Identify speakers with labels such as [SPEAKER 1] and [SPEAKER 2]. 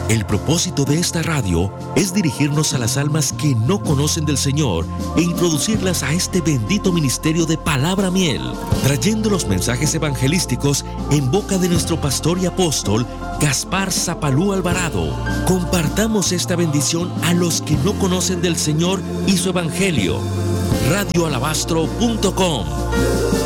[SPEAKER 1] El propósito de esta radio es dirigirnos a las almas que no conocen del Señor e introducirlas a este bendito ministerio de Palabra Miel, trayendo los mensajes evangelísticos en boca de nuestro pastor y apóstol, Gaspar Zapalú Alvarado. Compartamos esta bendición a los que no conocen del Señor y su evangelio. radioalabastro.com